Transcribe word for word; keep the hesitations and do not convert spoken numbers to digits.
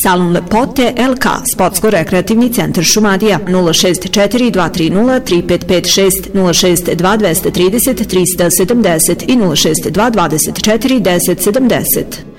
Salon lepote L K, Sportsko-rekreativni centar Šumadija, nula šest četiri dva tri nula tri pet pet šest, nula šest dva dva tri nula tri sedam sedam i nula šest dva dvadeset četiri deset sedamdeset.